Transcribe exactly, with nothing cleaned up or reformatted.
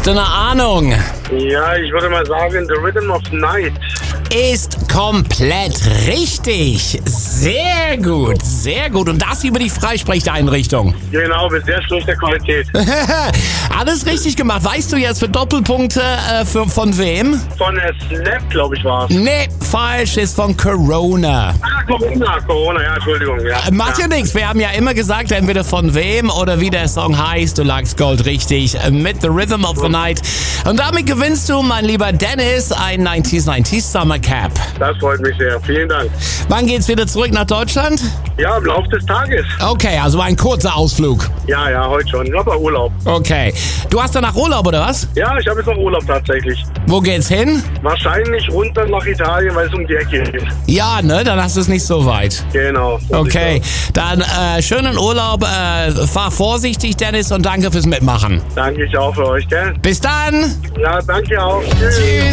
Hast du eine Ahnung? Ja, ich würde mal sagen, The Rhythm of the Night. Ist komplett richtig. Sehr gut, sehr gut. Und das über die Freisprecheinrichtung. Genau, mit sehr schlechter Qualität. Alles richtig gemacht. Weißt du jetzt für Doppelpunkte äh, für, von wem? Von der Slap, glaube ich, war es. Nee, falsch, ist von Corona. Ah, Corona, Corona, ja, Entschuldigung. Ja. Äh, Macht ja, ja nichts. Wir haben ja immer gesagt, entweder von wem oder wie der Song heißt. Du lagst Gold richtig äh, mit The Rhythm of the Night. Und damit gewinnst du, mein lieber Dennis, ein neunziger neunzig Summer Cap. Das freut mich sehr. Vielen Dank. Wann geht's wieder zurück nach Deutschland? Ja, im Laufe des Tages. Okay, also ein kurzer Ausflug. Ja, ja, heute schon. Ich habe Urlaub. Okay. Du hast danach Urlaub, oder was? Ja, ich habe jetzt noch Urlaub tatsächlich. Wo geht's hin? Wahrscheinlich runter nach Italien, weil es um die Ecke geht. Ja, ne? Dann hast du es nicht so weit. Genau. so Okay, sieht's dann äh, schönen Urlaub. Äh, fahr vorsichtig, Dennis, und danke fürs Mitmachen. aus. Danke ich auch für euch, gell? Bis dann. Ja, danke auch. Tschüss. Tschüss.